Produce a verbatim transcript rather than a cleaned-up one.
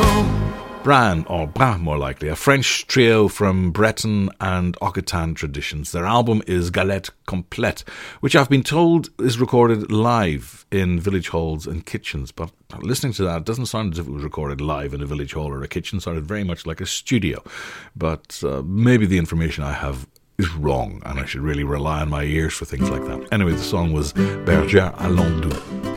Bran, or Bra more likely, a French trio from Breton and Occitan traditions. Their album is Galette Complète, which I've been told is recorded live in village halls and kitchens, but listening to that, it doesn't sound as if it was recorded live in a village hall or a kitchen. It sounded very much like a studio, but uh, maybe the information I have is wrong and I should really rely on my ears for things like that. Anyway, the song was Bergère à Landau.